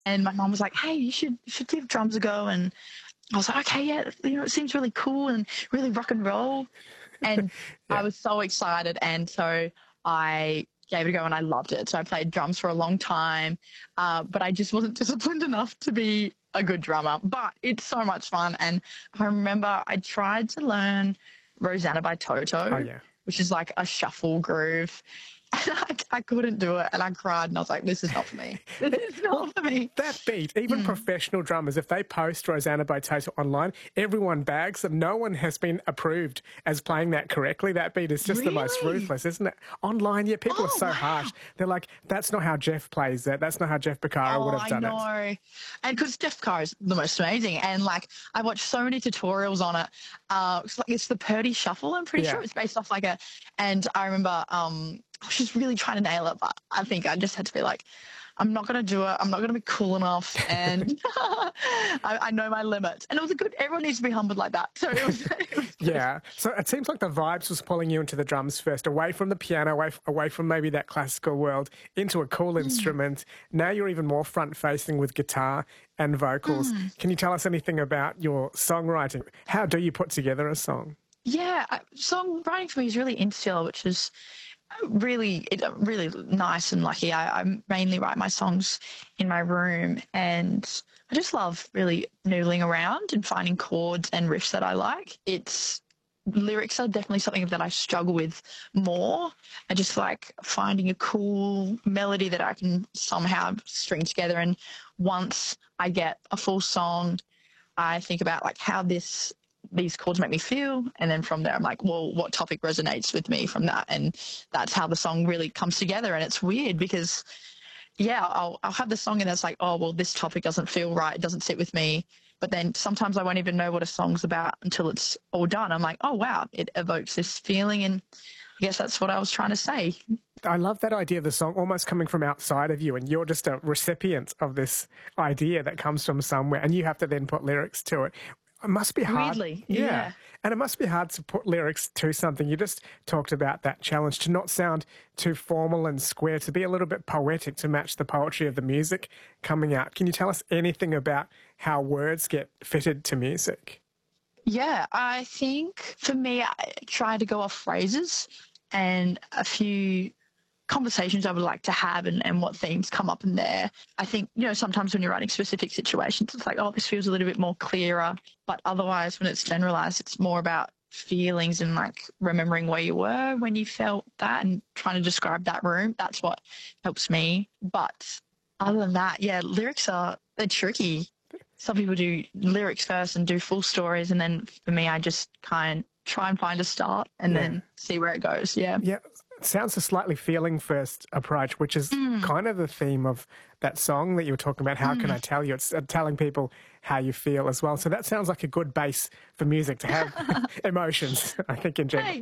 And my mum was like, "Hey, you should give drums a go." And I was like, "Okay, yeah, it seems really cool and really rock and roll." And I Yeah. was so excited. And so I gave it a go and I loved it. So I played drums for a long time, but I just wasn't disciplined enough to be a good drummer. But it's so much fun. And I remember I tried to learn Rosanna by Oh, Toto, yeah. which is like a shuffle groove. And I couldn't do it. And I cried and I was like, this is not for me. This is Well, not for me. that beat, even professional drummers, if they post Rosanna by Toto online, everyone bags that no one has been approved as playing that correctly. That beat is just the most Really? ruthless, isn't it? Online, yeah, people are Oh, so wow. harsh. They're like, that's not how Jeff plays it. That's not how Jeff Beccaro would Oh, have I done it. know. And because Jeff Carr is the most amazing. And like, I watched so many tutorials on it. It's the Purdy Shuffle, I'm pretty Yeah. sure. It's based off like and I remember I was just really trying to nail it. But I think I just had to be like, I'm not going to do it. I'm not going to be cool enough. And I know my limits. And it was everyone needs to be humbled like that. So it was good. Yeah. So it seems like the vibes was pulling you into the drums first, away from the piano, away from maybe that classical world, into a cool instrument. Now you're even more front-facing with guitar and vocals. Can you tell us anything about your songwriting? How do you put together a song? Yeah, songwriting for me is really insular, which is really nice and lucky. I mainly write my songs in my room, and I just love really noodling around and finding chords and riffs that I like. It's Lyrics are definitely something that I struggle with more. I just like finding a cool melody that I can somehow string together. And once I get a full song, I think about like how these chords make me feel, and then from there I'm like, well, what topic resonates with me from that? And that's how the song really comes together. And it's weird because yeah, I'll have the song and it's like, oh well, this topic doesn't feel right, it doesn't sit with me. But then sometimes I won't even know what a song's about until it's all done. I'm like, oh wow, it evokes this feeling, and I guess that's what I was trying to say. I love that idea of the song almost coming from outside of you, and you're just a recipient of this idea that comes from somewhere, and you have to then put lyrics to it. It must be hard. Weirdly, Yeah. yeah. And it must be hard to put lyrics to something. You just talked about that challenge to not sound too formal and square, to be a little bit poetic to match the poetry of the music coming out. Can you tell us anything about how words get fitted to music? Yeah, I think for me, I try to go off phrases and a few conversations I would like to have, and what themes come up in there. I think, sometimes when you're writing specific situations, it's like, oh, this feels a little bit more clearer. But otherwise, when it's generalized, it's more about feelings and like remembering where you were when you felt that and trying to describe that room. That's what helps me. But other than that, yeah, they're tricky. Some people do lyrics first and do full stories. And then for me, I just kind of try and find a start and then see where it goes. Yeah. Yeah, it sounds a slightly feeling first approach, which is kind of the theme of that song that you were talking about. How can I tell you? It's telling people how you feel as well. So that sounds like a good base for music to have emotions, I think, in general.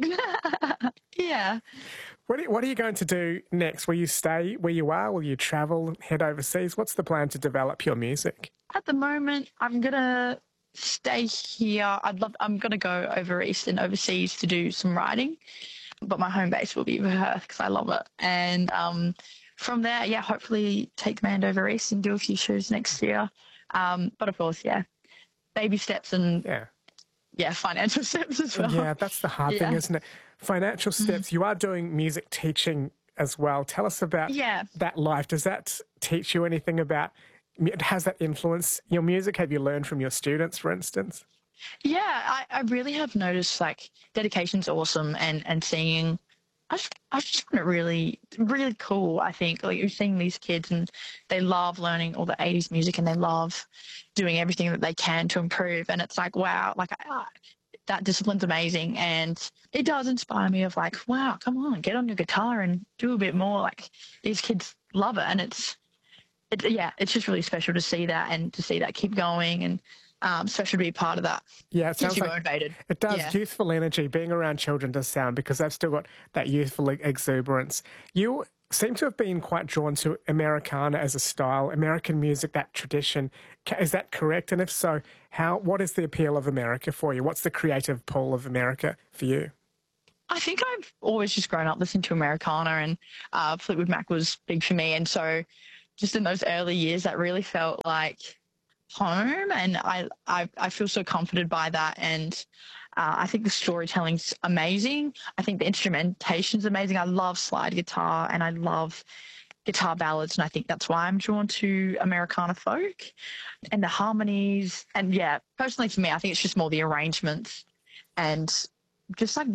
Yeah. What are you going to do next? Will you stay where you are? Will you travel, head overseas? What's the plan to develop your music? At the moment, I'm gonna stay here. I'm gonna go over east and overseas to do some writing, but my home base will be Perth because I love it. And from there, yeah, hopefully take the band over east and do a few shows next year. But of course, yeah, baby steps and financial steps as well. Yeah, that's the hard thing, isn't it? Financial steps. You are doing music teaching as well. Tell us about that life. Does that teach you anything about, has that influenced your music? Have you learned from your students, for instance? Yeah, I really have noticed like dedication's awesome, and singing. I just find it really, really cool. I think like you're seeing these kids and they love learning all the 80s music and they love doing everything that they can to improve. And it's like, wow, like that discipline's amazing. And it does inspire me of like, wow, come on, get on your guitar and do a bit more. Like these kids love it. And it's just really special to see that and to see that keep going, and special to be part of that. Yeah, it sounds you like motivated. It does. Yeah. Youthful energy, being around children does sound, because they've still got that youthful exuberance. You seem to have been quite drawn to Americana as a style, American music, that tradition. Is that correct? And if so, what is the appeal of America for you? What's the creative pull of America for you? I think I've always just grown up listening to Americana, and Fleetwood Mac was big for me. And so just in those early years, that really felt like home, and I feel so comforted by that. And I think the storytelling's amazing. I think the instrumentation's amazing. I love slide guitar and I love guitar ballads, and I think that's why I'm drawn to Americana folk and the harmonies. And yeah, personally for me, I think it's just more the arrangements and just like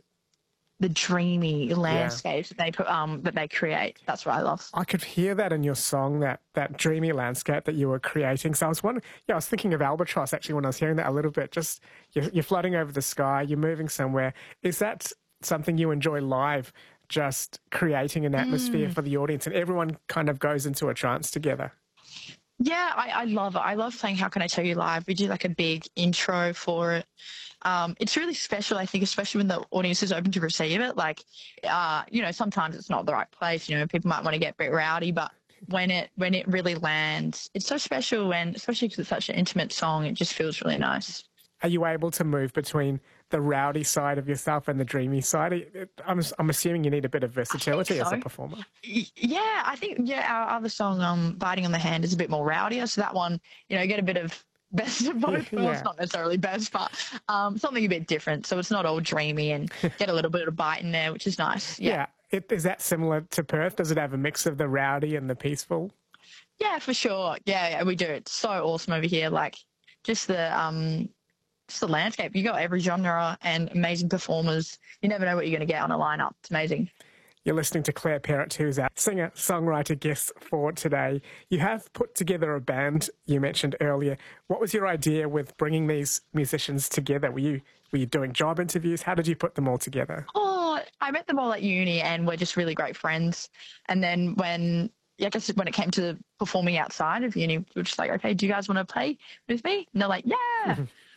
the dreamy landscapes that they put that they create. That's what I love. I could hear that in your song, that dreamy landscape that you were creating. So I was wondering, I was thinking of Albatross actually when I was hearing that a little bit. Just you're floating over the sky, you're moving somewhere. Is that something you enjoy live? Just creating an atmosphere for the audience, and everyone kind of goes into a trance together. Yeah, I love it. I love playing How Can I Tell You Live. We do like a big intro for it. It's really special, I think, especially when the audience is open to receive it. Like, sometimes it's not the right place. People might want to get a bit rowdy, but when it really lands, it's so special. And especially because it's such an intimate song, it just feels really nice. Are you able to move between the rowdy side of yourself and the dreamy side? I'm assuming you need a bit of versatility as a performer. Yeah, I think, our other song, Biting on the Hand, is a bit more rowdier. So that one, get a bit of best of both worlds, not necessarily best, but something a bit different. So it's not all dreamy, and get a little bit of bite in there, which is nice. Yeah. Is that similar to Perth? Does it have a mix of the rowdy and the peaceful? Yeah, for sure. Yeah, we do. It's so awesome over here. Like, just the landscape. You got every genre and amazing performers. You never know what you're going to get on a lineup. It's amazing. You're listening to Claire Perrott, who's our singer-songwriter guest for today. You have put together a band you mentioned earlier. What was your idea with bringing these musicians together? Were you doing job interviews? How did you put them all together? Oh, I met them all at uni, and we're just really great friends. And then when it came to performing outside of uni, we were just like, okay, do you guys want to play with me? And they're like, yeah.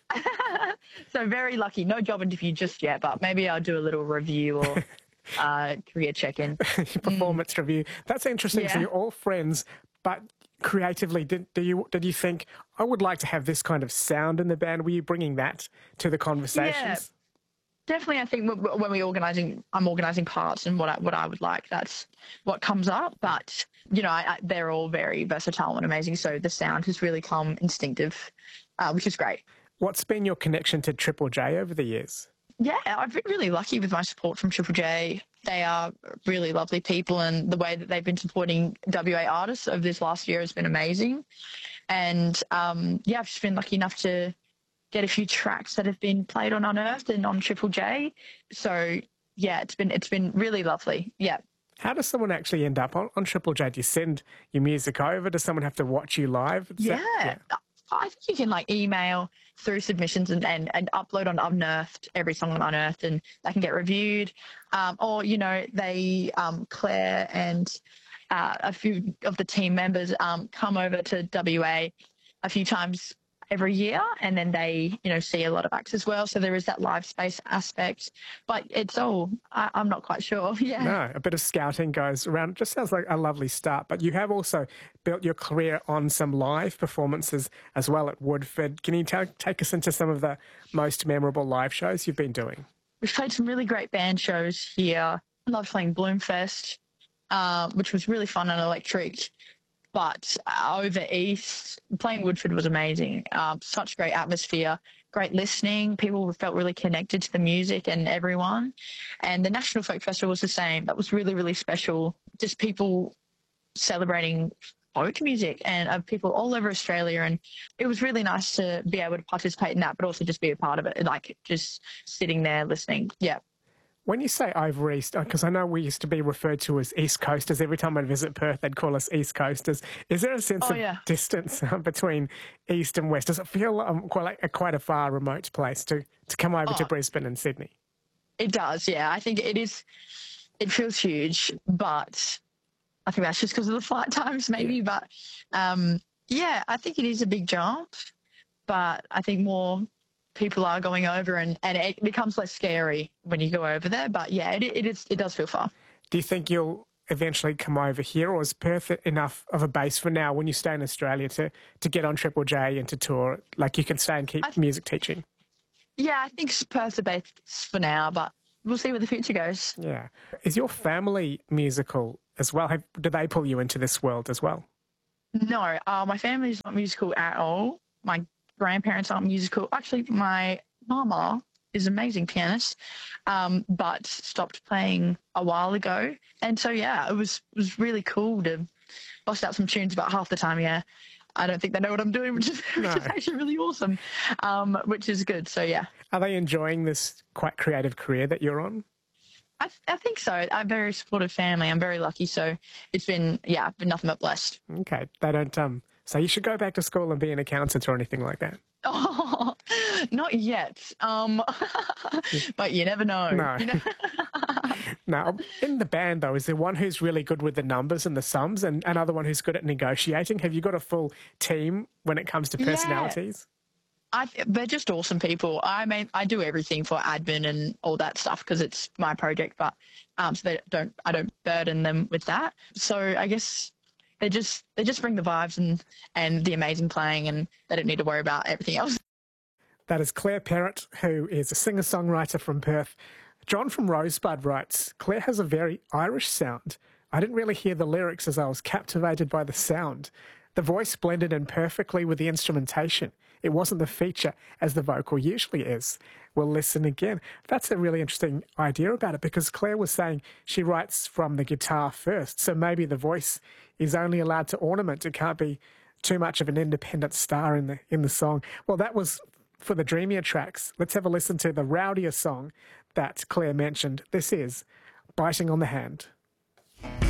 So very lucky. No job interview just yet, but maybe I'll do a little review or career check-in. Performance review. That's interesting. Yeah. So you're all friends, but creatively, did you think, I would like to have this kind of sound in the band? Were you bringing that to the conversations? Yeah, definitely. I think when I'm organising parts and what I would like, that's what comes up. But they're all very versatile and amazing. So the sound has really come instinctive, which is great. What's been your connection to Triple J over the years? Yeah, I've been really lucky with my support from Triple J. They are really lovely people, and the way that they've been supporting WA artists over this last year has been amazing. And I've just been lucky enough to get a few tracks that have been played on Unearthed and on Triple J. So yeah, it's been really lovely. Yeah. How does someone actually end up on Triple J? Do you send your music over? Does someone have to watch you live? Yeah. I think you can email through submissions and upload on Unearthed, every song on Unearthed, and that can get reviewed. Or Claire and a few of the team members come over to WA a few times every year, and then they see a lot of acts as well. So there is that live space aspect, but it's all I'm not quite sure. Yeah. No, a bit of scouting goes around. It just sounds like a lovely start. But you have also built your career on some live performances as well at Woodford. Can you take us into some of the most memorable live shows you've been doing? We've played some really great band shows here. I love playing Bloomfest, which was really fun and electric. But over East, playing Woodford was amazing. Such great atmosphere, great listening. People felt really connected to the music and everyone. And the National Folk Festival was the same. That was really, really special. Just people celebrating folk music and people all over Australia. And it was really nice to be able to participate in that, but also just be a part of it, like just sitting there listening. Yeah. When you say over East, because I know we used to be referred to as East Coasters. Every time I'd visit Perth, they'd call us East Coasters. Is there a sense of distance between East and West? Does it feel quite a far remote place to come over to Brisbane and Sydney? It does, yeah. I think it is. It feels huge, but I think that's just because of the flight times maybe. Yeah. But, I think it is a big jump, but I think more people are going over and it becomes less scary when you go over there. But yeah, it does feel far. Do you think you'll eventually come over here, or is Perth enough of a base for now when you stay in Australia to get on Triple J and to tour? Like you can stay and keep music teaching? Yeah, I think Perth's a base for now, but we'll see where the future goes. Yeah. Is your family musical as well? Do they pull you into this world as well? No, my family's not musical at all. My grandparents aren't musical. Actually, my mama is an amazing pianist, but stopped playing a while ago. And so yeah, it was really cool to bust out some tunes. About half the time, yeah, I don't think they know what I'm doing, which is which No. is actually really awesome, which is good. So yeah, Are they enjoying this quite creative career that you're on? I think so. I'm a very supportive family. I'm very lucky. So it's been been nothing but blessed. Okay. They don't say you should go back to school and be an accountant or anything like that. Oh, not yet. But you never know. No. You know? Now, in the band, though, is there one who's really good with the numbers and the sums and another one who's good at negotiating? Have you got a full team when it comes to Yeah, personalities? they're just awesome people. I mean, I do everything for admin and all that stuff because it's my project, but so I don't burden them with that. So I guess they just bring the vibes and the amazing playing, and they don't need to worry about everything else. That is Claire Perrott, who is a singer-songwriter from Perth. John from Rosebud writes, Claire has a very Irish sound. I didn't really hear the lyrics as I was captivated by the sound. The voice blended in perfectly with the instrumentation. It wasn't the feature as the vocal usually is. We'll listen again. That's a really interesting idea about it because Claire was saying she writes from the guitar first, so maybe the voice is only allowed to ornament. It can't be too much of an independent star in the song. Well, that was for the dreamier tracks. Let's have a listen to the rowdier song that Claire mentioned. This is Biting on the Hand.